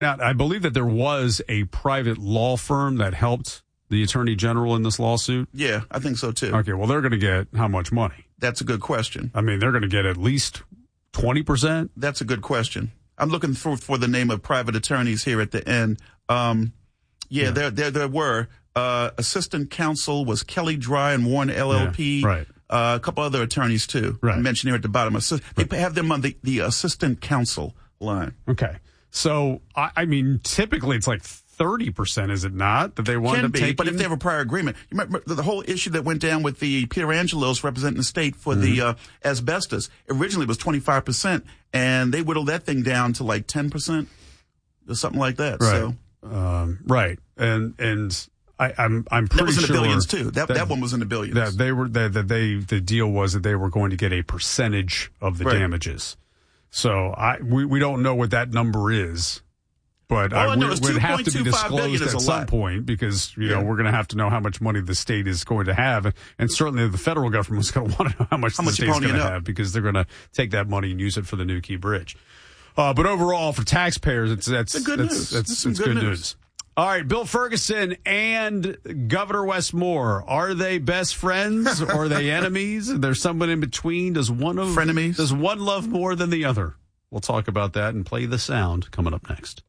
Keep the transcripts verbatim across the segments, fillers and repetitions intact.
Now, I believe that there was a private law firm that helped the attorney general in this lawsuit. Yeah, I think so, too. Okay, well, they're going to get how much money? That's a good question. I mean, they're going to get at least twenty percent? That's a good question. I'm looking for, for the name of private attorneys here at the end. Um, yeah, yeah, there there there were. Uh, assistant counsel was Kelly Dry and Warren L L P. Yeah, right. Uh, a couple other attorneys, too. Right. I mentioned here at the bottom. Assist- right. They have them on the, the assistant counsel line. Okay. So, I, I mean, typically it's like thirty percent, is it not, that they want Can to be, take? But if they have a prior agreement. You remember the whole issue that went down with the Peter Angelos representing the state for mm-hmm. the uh, asbestos. Originally it was twenty-five percent, and they whittled that thing down to like ten percent or something like that. Right. So, um, right. And, and I, I'm, I'm pretty sure. That was in sure the billions, too. That, that, that one was in the billions. That they were, that, that they, the deal was that they were going to get a percentage of the right. damages. So I, we, we don't know what that number is. But All I, I know we, is would have to be billion disclosed is at a some lot. point because, you Yeah. know, we're going to have to know how much money the state is going to have. And, and certainly the federal government is going to want to know how much How the much state is going to up? have because they're going to take that money and use it for the New Key Bridge. Uh, but overall, for taxpayers, it's that's, It's good that's, news. that's, It's some it's good good news. news. All right, Bill Ferguson and Governor Wes Moore, are they best friends or are they enemies? Is there someone in between? Does one of Frenemies? Does one love more than the other? We'll talk about that and play the sound coming up next.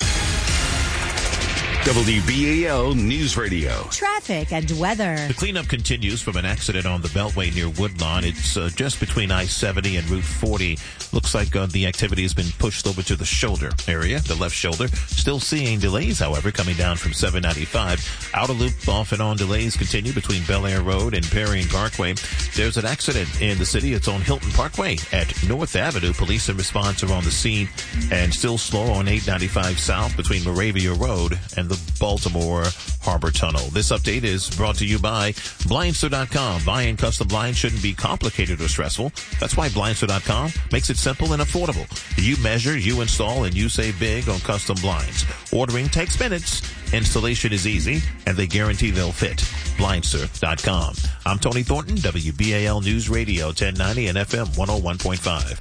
W B A L News Radio. Traffic and weather. The cleanup continues from an accident on the Beltway near Woodlawn. It's uh, just between I seventy and Route forty. Looks like uh, the activity has been pushed over to the shoulder area, the left shoulder. Still seeing delays, however, coming down from seven ninety-five. Outer loop off and on delays continue between Bel Air Road and Perry and Parkway. There's an accident in the city. It's on Hilton Parkway at North Avenue. Police and response are on the scene and still slow on eight ninety-five south between Moravia Road and the Baltimore Harbor Tunnel. This update is brought to you by Blindster dot com. Buying custom blinds shouldn't be complicated or stressful. That's why Blindster dot com makes it simple and affordable. You measure, you install, and you save big on custom blinds. Ordering takes minutes. Installation is easy, and they guarantee they'll fit. Blindster dot com. I'm Tony Thornton, W B A L News Radio, ten ninety and F M one oh one point five.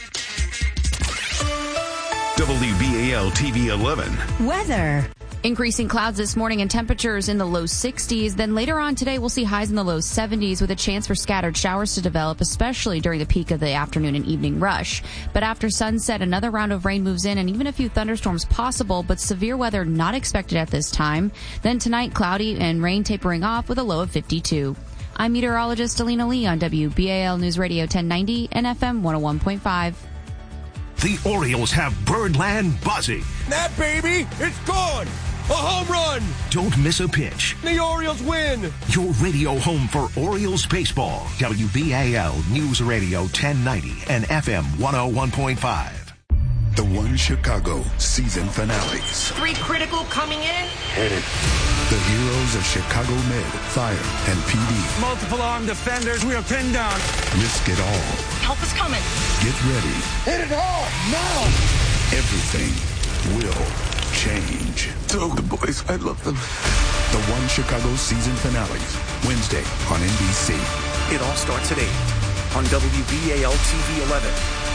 W B A L T V eleven. Weather. Increasing clouds this morning and temperatures in the low sixties. Then later on today, we'll see highs in the low seventies with a chance for scattered showers to develop, especially during the peak of the afternoon and evening rush. But after sunset, another round of rain moves in and even a few thunderstorms possible, but severe weather not expected at this time. Then tonight, cloudy and rain tapering off with a low of fifty-two. I'm meteorologist Alina Lee on W B A L News Radio ten ninety and F M one oh one point five. The Orioles have Birdland buzzing. That baby, it's gone. A home run! Don't miss a pitch. The Orioles win! Your radio home for Orioles baseball. W B A L News Radio ten ninety and F M one oh one point five. The One Chicago season finales. Three critical coming in. Hit it. The heroes of Chicago Med, Fire, and P D. Multiple armed defenders, we are pinned down. Risk it all. Help is coming. Get ready. Hit it hard, now! Everything will change. Tell the boys I love them. The One Chicago season finales, Wednesday on N B C. It all starts at eight on W B A L T V eleven.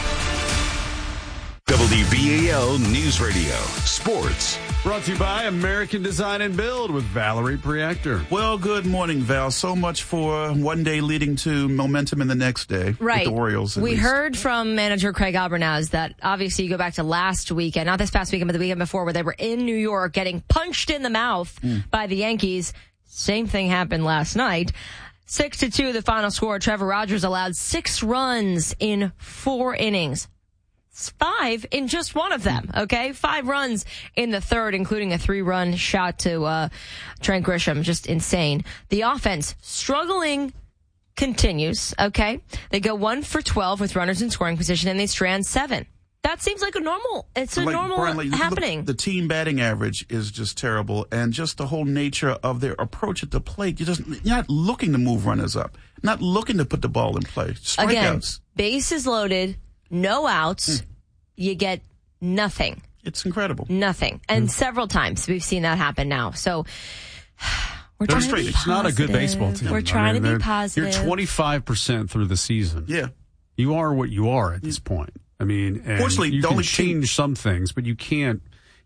W B A L News Radio. Sports. Brought to you by American Design and Build with Valerie Preactor. Well, good morning, Val. So much for one day leading to momentum in the next day. Right. With the Orioles, at we least. heard from manager Craig Albernaz that obviously you go back to last weekend, not this past weekend, but the weekend before, where they were in New York getting punched in the mouth mm. by the Yankees. Same thing happened last night. Six to two, the final score. Trevor Rogers allowed six runs in four innings. Five in just one of them, okay? Five runs in the third, including a three-run shot to uh Trent Grisham. Just insane. The offense struggling continues, okay? They go one for twelve with runners in scoring position, and they strand seven. That seems like a normal, it's a like, normal Brian, like, happening. Look, the team batting average is just terrible, and just the whole nature of their approach at the plate. You're, just, you're not looking to move runners up, not looking to put the ball in play. Strikeouts. Again, bases loaded, no outs. Mm. You get nothing. It's incredible. Nothing. And mm. several times we've seen that happen now. So we're trying to be It's not a good baseball team. We're trying I mean, to be positive. You're twenty-five percent through the season. Yeah. You are what you are at this point. I mean, and Fortunately, you the can only change team- some things, but you can't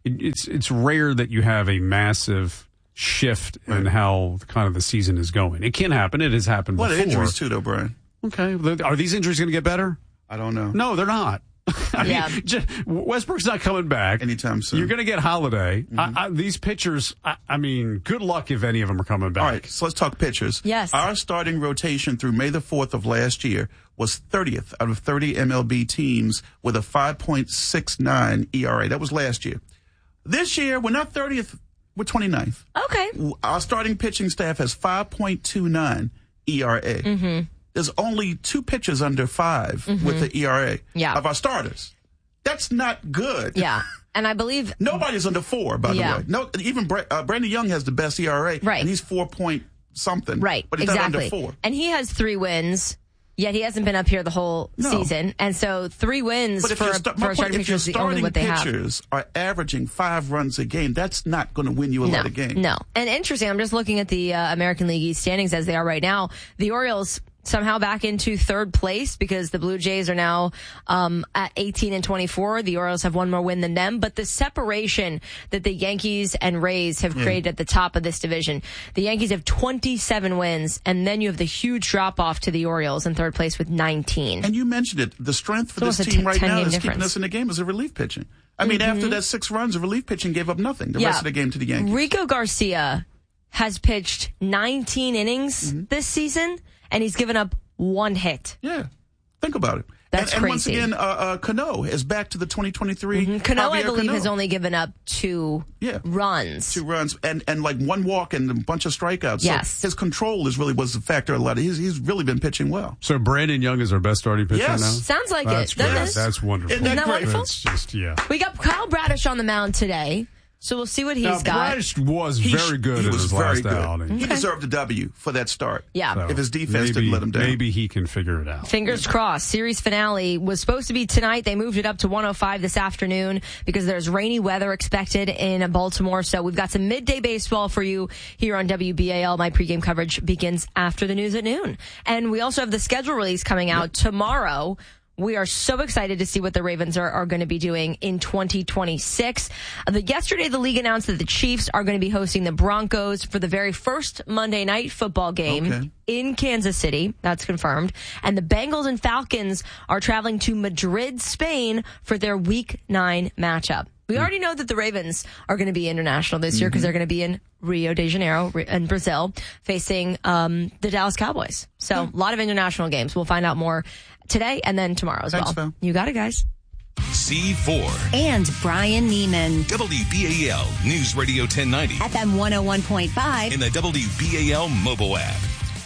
it, it's it's rare that you have a massive shift right. in how kind of the season is going. It can happen. It has happened what before. What injuries too, though, Brian? Okay. Are these injuries going to get better? I don't know. No, they're not. I yeah. mean, just, Westbrook's not coming back anytime soon. You're going to get Holiday. Mm-hmm. I, I, these pitchers, I, I mean, good luck if any of them are coming back. All right, so let's talk pitchers. Yes. Our starting rotation through May the fourth of last year was thirtieth out of thirty M L B teams with a five point six nine E R A. That was last year. This year, we're not thirtieth, we're twenty-ninth. Okay. Our starting pitching staff has five point two nine E R A. Mm-hmm. There's only two pitchers under five mm-hmm. with the E R A yeah. of our starters. That's not good. Yeah. And I believe nobody's under four, by yeah. the way. No, even Bra- uh, Brandon Young has the best E R A, right? And he's four point something, right? But he's exactly. not under four, and he has three wins. Yet he hasn't been up here the whole no. season, and so three wins but if for, sta- for a starting if your pitcher is the only starting what they have. pitchers are averaging five runs a game, that's not going to win you a no, lot of games. No, and interesting. I'm just looking at the uh, American League East standings as they are right now. The Orioles somehow back into third place because the Blue Jays are now um, at eighteen and twenty-four. The Orioles have one more win than them, but the separation that the Yankees and Rays have created yeah. at the top of this division, the Yankees have twenty-seven wins, and then you have the huge drop off to the Orioles in third place with nineteen. And you mentioned it. The strength for it's this team t- right now is difference. keeping us in the game is a relief pitching. I mean, mm-hmm. after that six runs, the relief pitching gave up nothing. The yeah. rest of the game to the Yankees. Rico Garcia has pitched nineteen innings mm-hmm. this season, and he's given up one hit. Yeah. Think about it. That's and, and crazy. once again, uh, uh, Cano is back to the twenty twenty-three. Mm-hmm. Cano, Javier I believe, Cano. has only given up two yeah. runs. Two runs and, and like one walk and a bunch of strikeouts. Yes. So his control is really was the factor a lot. He's, he's really been pitching well. So Brandon Young is our best starting pitcher yes. now? Sounds like That's it. Great. Yes. That's wonderful. Isn't that, Isn't that wonderful? It's just, yeah. We got Kyle Bradish on the mound today. So we'll see what he's now, got. Bradish was he, very good he in was his very last good. outing. He Okay. deserved a W for that start. Yeah. So if his defense maybe, didn't let him down. Maybe he can figure it out. Fingers crossed. Series finale was supposed to be tonight. They moved it up to one oh five this afternoon because there's rainy weather expected in Baltimore. So we've got some midday baseball for you here on W B A L. My pregame coverage begins after the news at noon. And we also have the schedule release coming out yep. tomorrow. We are so excited to see what the Ravens are, are going to be doing in twenty twenty-six. Uh, the, yesterday, the league announced that the Chiefs are going to be hosting the Broncos for the very first Monday night football game okay. in Kansas City. That's confirmed. And the Bengals and Falcons are traveling to Madrid, Spain for their week nine matchup. We already know that the Ravens are going to be international this year because they're going to be in Rio de Janeiro in Brazil facing um, the Dallas Cowboys. So a lot of international games. We'll find out more today and then tomorrow as Thanks, well. Phil. You got it, guys. C four. And Brian Neiman. W B A L News Radio ten ninety. F M one oh one point five. In the W B A L mobile app.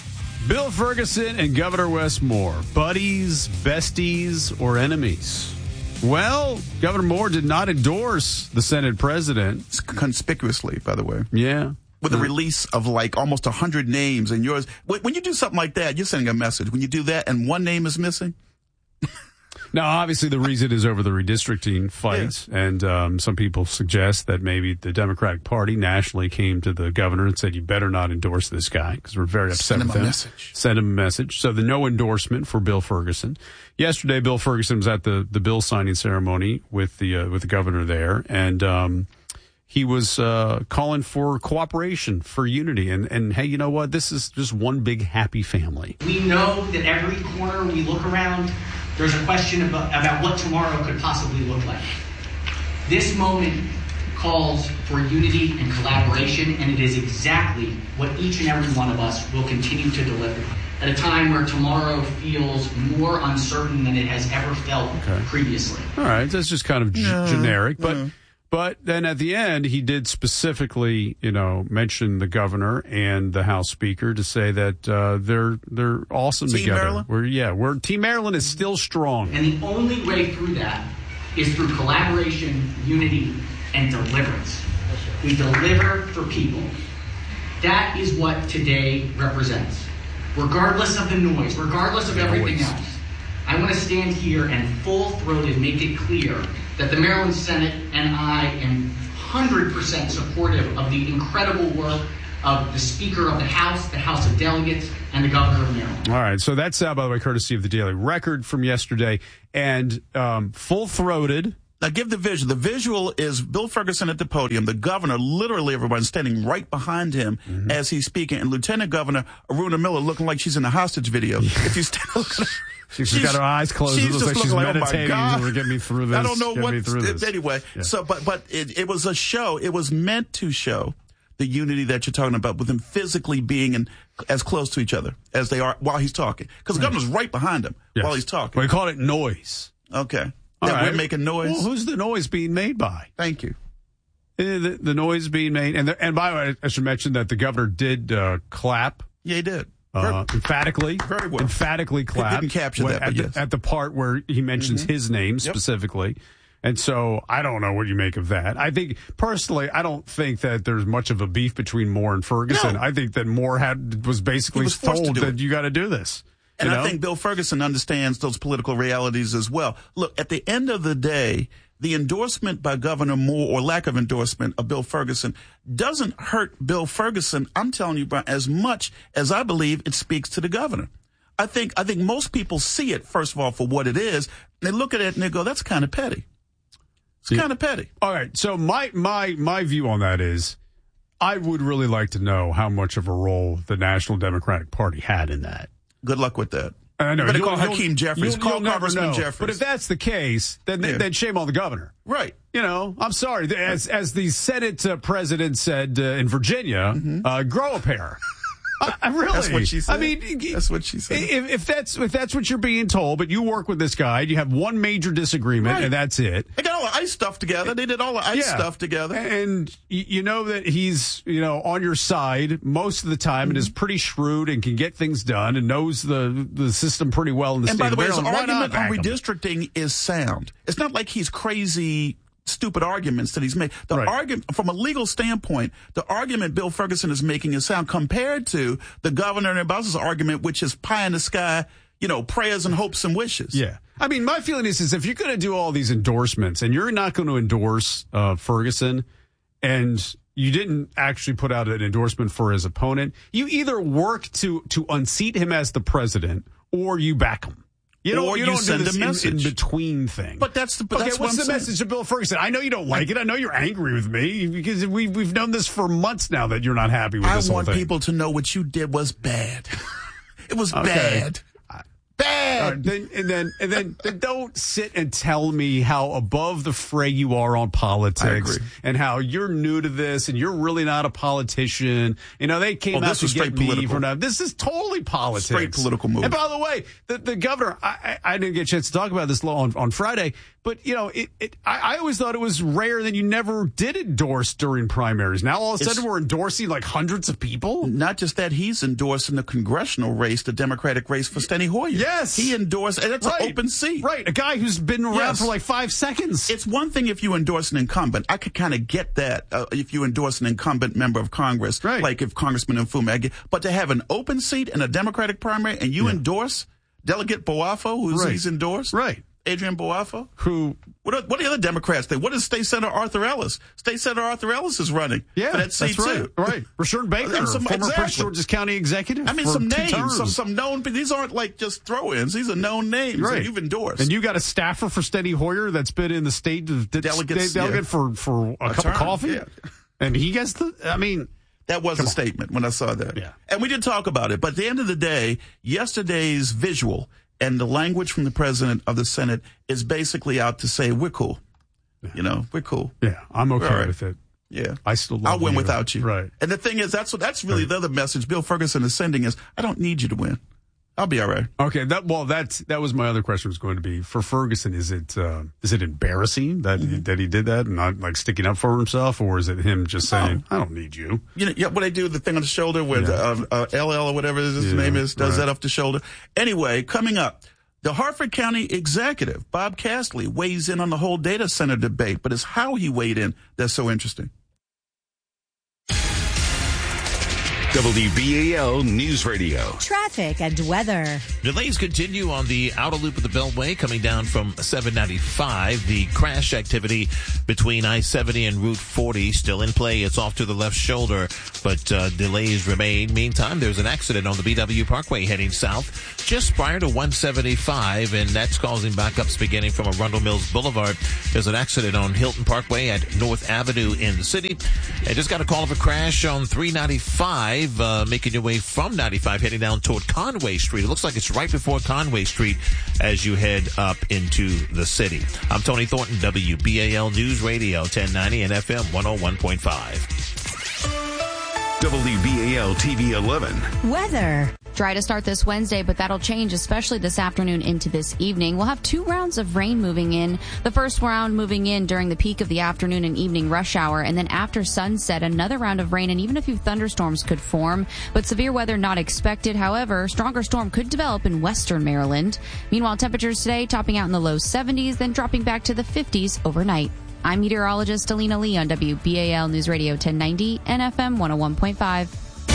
Bill Ferguson and Governor Wes Moore, buddies, besties, or enemies? Well, Governor Moore did not endorse the Senate president. Conspicuously, by the way. Yeah. With the release of like almost one hundred names and yours. When you do something like that, you're sending a message. When you do that and one name is missing. Now, obviously, the reason is over the redistricting fight. Yeah. And um, some people suggest that maybe the Democratic Party nationally came to the governor and said, you better not endorse this guy because we're very upset Send with him him. a message. Send him a message. So the no endorsement for Bill Ferguson. Yesterday, Bill Ferguson was at the, the bill signing ceremony with the uh, with the governor there. And um, he was uh, calling for cooperation, for unity. And, and, hey, you know what? This is just one big happy family. We know that every corner we look around, there's a question about, about what tomorrow could possibly look like. This moment calls for unity and collaboration, and it is exactly what each and every one of us will continue to deliver at a time where tomorrow feels more uncertain than it has ever felt okay. previously. All right, that's just kind of g- no, generic, but no. but then at the end, he did specifically, you know, mention the governor and the House Speaker to say that uh, they're they're awesome Team together. Maryland? We're yeah, we're Team Maryland is still strong. And the only way through that is through collaboration, unity, and deliverance. We deliver for people. That is what today represents. Regardless of the noise, regardless of everything else, I want to stand here and full-throated make it clear that the Maryland Senate and I am one hundred percent supportive of the incredible work of the Speaker of the House, the House of Delegates, and the Governor of Maryland. All right, so that's, uh, by the way, courtesy of the Daily Record from yesterday. And um, full-throated, Now, give the visual. The visual is Bill Ferguson at the podium. The governor, literally everyone standing right behind him mm-hmm. as he's speaking. And Lieutenant Governor Aruna Miller looking like she's in a hostage video. Yeah. If you stand looking She's, she's got her eyes closed. She's it looks just like she's like, meditating. Oh my God. Get me through this. I don't know get what. Me through this. Anyway, yeah. so but but it, it was a show. It was meant to show the unity that you're talking about with them physically being in, as close to each other as they are while he's talking. Because the governor's right behind him yes. while he's talking. We call it noise. Okay. All that right. we're making noise. Well, who's the noise being made by? Thank you. The, the noise being made, and the, and by the way, I should mention that the governor did uh, clap. Yeah, he did. Uh, emphatically, very well. Emphatically clap. He didn't capture that, at, but the, yes. at the part where he mentions mm-hmm. his name yep. specifically. And so I don't know what you make of that. I think personally, I don't think that there's much of a beef between Moore and Ferguson. No. I think that Moore had was basically was told to that it. you got to do this. And you I know? think Bill Ferguson understands those political realities as well. Look, at the end of the day, the endorsement by Governor Moore or lack of endorsement of Bill Ferguson doesn't hurt Bill Ferguson, I'm telling you, Brian, as much as I believe it speaks to the governor. I think I think most people see it, first of all, for what it is. They look at it and they go, that's kind of petty. It's yeah. kind of petty. All right. So my, my, my view on that is I would really like to know how much of a role the National Democratic Party had in that. Good luck with that. I know. You better you'll, call Hakeem Jeffries. You'll, call you'll Congressman Jeffries. But if that's the case, then yeah. then shame on the governor. Right. You know, I'm sorry. As as the Senate uh, president said uh, in Virginia, mm-hmm. uh, grow a pair. I, I really. That's what she said. I mean, that's what she said. If, if that's if that's what you're being told, but you work with this guy, you have one major disagreement, right. and that's it. They got all the ice stuff together. They did all the ice yeah. stuff together, and you know that he's you know on your side most of the time, mm-hmm. and is pretty shrewd and can get things done, and knows the the system pretty well in the and state by the way, of his Maryland. argument on redistricting is sound. It's not like he's crazy. Stupid arguments that he's made. The right. argument, from a legal standpoint, the argument Bill Ferguson is making is sound compared to the governor and Bowser's argument, which is pie in the sky, you know, prayers and hopes and wishes. Yeah. I mean, my feeling is, is if you're going to do all these endorsements and you're not going to endorse uh, Ferguson and you didn't actually put out an endorsement for his opponent, you either work to, to unseat him as the president or you back him. You don't, or you you don't send do this a message. In, in between thing. But that's the. But okay, that's what's what the message to Bill Ferguson? I know you don't like it. I know you're angry with me because we we've known this for months now that you're not happy with I this whole want thing. people to know what you did was bad. It was okay. bad. Bad. Right, then, and then, and then, then, don't sit and tell me how above the fray you are on politics, and how you're new to this, and you're really not a politician. You know, they came oh, out to get me political. for now. This is totally politics. Straight political move. And by the way, the, the governor, I, I, I didn't get a chance to talk about this on, on Friday, but you know, it, it I, I always thought it was rare that you never did endorse during primaries. Now all of a sudden it's, we're endorsing like hundreds of people. Not just that, he's endorsing the congressional race, the Democratic race for Steny Hoyer. Yes, he endorsed, and it's right. an open seat. Right, a guy who's been around yes. for like five seconds. It's one thing if you endorse an incumbent. I could kind of get that uh, if you endorse an incumbent member of Congress, right. like if Congressman Mfume. But to have an open seat in a Democratic primary and you yeah. endorse Delegate Boafo, who's right. he's endorsed, right? Adrian Boafo, who what are, what are the other Democrats think? What is State Senator Arthur Ellis? State Senator Arthur Ellis is running yeah, for that seat that's right. too. Right, Rashard Baker, some, former exactly. Prince George's County executive. I mean, for some two names, terms. some some known. These aren't like just throw-ins. These are known names right. that you've endorsed. And you got a staffer for Steny Hoyer that's been in the state Delegates, delegate yeah. for for a, a cup term, of coffee, yeah. and he gets the. I mean. That was Come a on. statement when I saw that. Yeah. And we did talk about it. But at the end of the day, yesterday's visual and the language from the president of the Senate is basically out to say, we're cool. Yeah. You know, we're cool. Yeah, I'm okay right. with it. Yeah. I still love I'll win you. without you. Right. And the thing is, that's what, that's really right. the other message Bill Ferguson is sending is, I don't need you to win. I'll be all right. Okay. That well, that's that was my other question was going to be for Ferguson. Is it uh, is it embarrassing that mm-hmm. that he did that and not like sticking up for himself, or is it him just saying, "I don't need you"? You know, yeah. What I do, the thing on the shoulder with yeah. uh, uh, L L or whatever his yeah, name is, does right. that off the shoulder. Anyway, coming up, the Harford County executive Bob Castley weighs in on the whole data center debate, but it's how he weighed in that's so interesting. W B A L News Radio. Traffic and weather. Delays continue on the outer loop of the Beltway coming down from seven ninety-five. The crash activity between I seventy and Route forty still in play. It's off to the left shoulder, but uh, delays remain. Meantime, there's an accident on the B W Parkway heading south just prior to one seventy-five, and that's causing backups beginning from Arundel Mills Boulevard. There's an accident on Hilton Parkway at North Avenue in the city. I just got a call of a crash on three ninety-five. Uh, making your way from ninety-five, heading down toward Conway Street. It looks like it's right before Conway Street as you head up into the city. I'm Tony Thornton, W B A L News Radio, ten ninety and F M one oh one point five. W B A L T V eleven. Weather. Dry to start this Wednesday, but that'll change, especially this afternoon into this evening. We'll have two rounds of rain moving in. The first round moving in during the peak of the afternoon and evening rush hour, and then after sunset, another round of rain and even a few thunderstorms could form. But severe weather not expected. However, stronger storm could develop in western Maryland. Meanwhile, temperatures today topping out in the low seventies, then dropping back to the fifties overnight. I'm meteorologist Alina Lee on W B A L News Radio ten ninety and F M one oh one point five.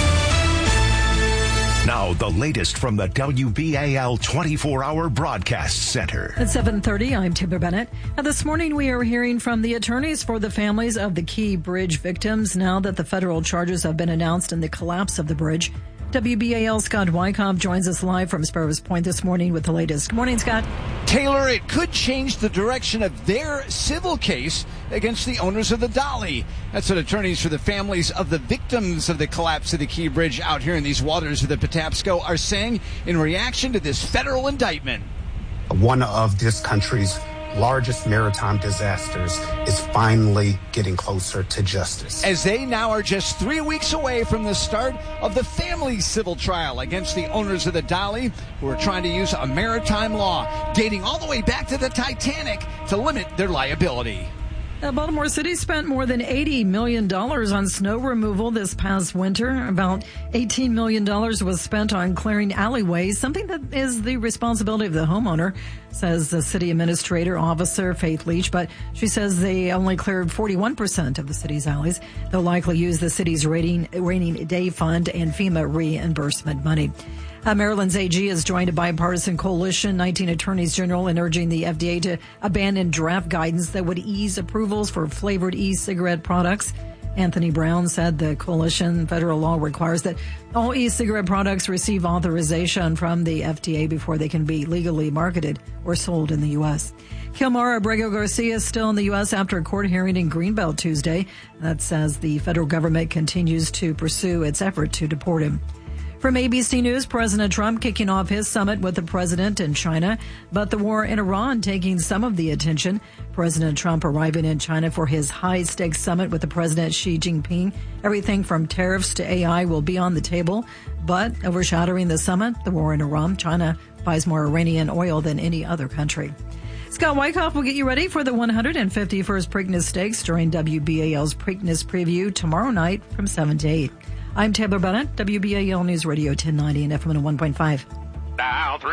Now, the latest from the W B A L twenty-four hour Broadcast Center. At seven thirty, I'm Taylor Bennett. And this morning, we are hearing from the attorneys for the families of the Key Bridge victims now that the federal charges have been announced in the collapse of the bridge. W B A L Scott Wyckoff joins us live from Sparrows Point this morning with the latest. Good morning, Scott. Taylor, it could change the direction of their civil case against the owners of the Dolly. That's what attorneys for the families of the victims of the collapse of the Key Bridge out here in these waters of the Patapsco are saying in reaction to this federal indictment. One of this country's largest maritime disasters is finally getting closer to justice. As they now are just three weeks away from the start of the family civil trial against the owners of the Dolly, who are trying to use a maritime law dating all the way back to the Titanic to limit their liability. Uh, Baltimore City spent more than eighty million dollars on snow removal this past winter. About eighteen million dollars was spent on clearing alleyways, something that is the responsibility of the homeowner, says the city administrator officer Faith Leach. But she says they only cleared forty-one percent of the city's alleys. They'll likely use the city's rating, rainy day fund and FEMA reimbursement money. Uh, Maryland's A G has joined a bipartisan coalition, nineteen attorneys general, in urging the F D A to abandon draft guidance that would ease approvals for flavored e-cigarette products. Anthony Brown said the coalition federal law requires that all e-cigarette products receive authorization from the F D A before they can be legally marketed or sold in the U S. Kilmar Abrego Garcia is still in the U S after a court hearing in Greenbelt Tuesday. That says the federal government continues to pursue its effort to deport him. From A B C News, President Trump kicking off his summit with the president in China, but the war in Iran taking some of the attention. President Trump arriving in China for his high-stakes summit with the president Xi Jinping. Everything from tariffs to A I will be on the table, but overshadowing the summit, the war in Iran, China buys more Iranian oil than any other country. Scott Wyckoff will get you ready for the one hundred fifty-first Preakness Stakes during W B A L's Preakness Preview tomorrow night from seven to eight. I'm Taylor Bennett, W B A L News Radio ten ninety and F M one oh one point five. Now, three